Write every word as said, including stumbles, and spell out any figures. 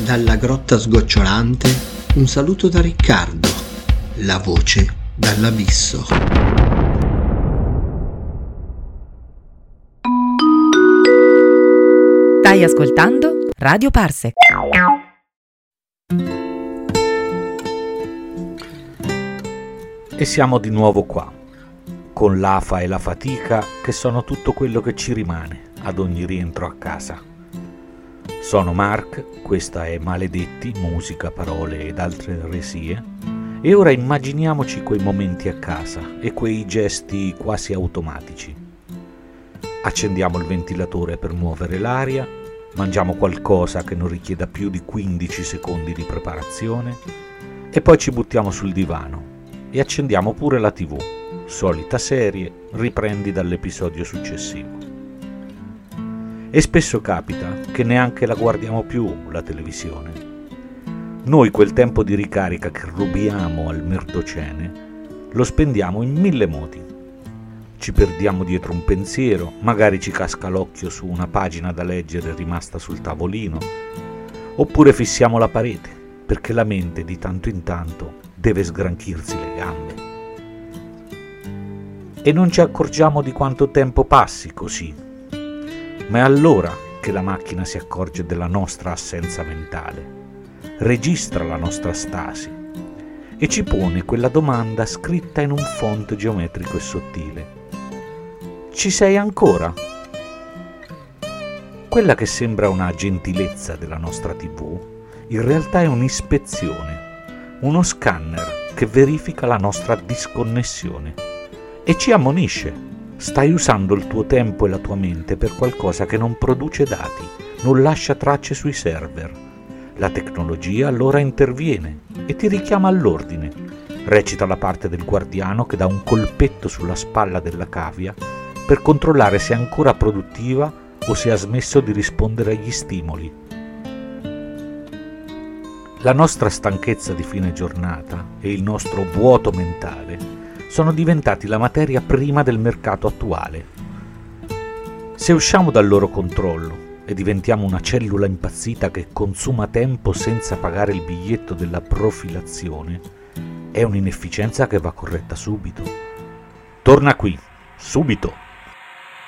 Dalla grotta sgocciolante un saluto da Riccardo, la voce dall'abisso. Stai ascoltando Radio Parsec. E siamo di nuovo qua, con l'afa e la fatica che sono tutto quello che ci rimane ad ogni rientro a casa. Sono Mark, questa è Maledetti, musica, parole ed altre eresie, e ora immaginiamoci quei momenti a casa e quei gesti quasi automatici. Accendiamo il ventilatore per muovere l'aria, mangiamo qualcosa che non richieda più di quindici secondi di preparazione e poi ci buttiamo sul divano e accendiamo pure la tivù, solita serie, riprendi dall'episodio successivo. E spesso capita che neanche la guardiamo più, la televisione. Noi quel tempo di ricarica che rubiamo al merdocene lo spendiamo in mille modi. Ci perdiamo dietro un pensiero, magari ci casca l'occhio su una pagina da leggere rimasta sul tavolino, oppure fissiamo la parete, perché la mente di tanto in tanto deve sgranchirsi le gambe. E non ci accorgiamo di quanto tempo passi così. Ma è allora che la macchina si accorge della nostra assenza mentale, registra la nostra stasi e ci pone quella domanda scritta in un font geometrico e sottile. Ci sei ancora? Quella che sembra una gentilezza della nostra tivù, in realtà è un'ispezione, uno scanner che verifica la nostra disconnessione e ci ammonisce. Stai usando il tuo tempo e la tua mente per qualcosa che non produce dati, non lascia tracce sui server. La tecnologia allora interviene e ti richiama all'ordine. Recita la parte del guardiano che dà un colpetto sulla spalla della cavia per controllare se è ancora produttiva o se ha smesso di rispondere agli stimoli. La nostra stanchezza di fine giornata e il nostro vuoto mentale sono diventati la materia prima del mercato attuale. Se usciamo dal loro controllo e diventiamo una cellula impazzita che consuma tempo senza pagare il biglietto della profilazione, è un'inefficienza che va corretta subito. Torna qui, subito!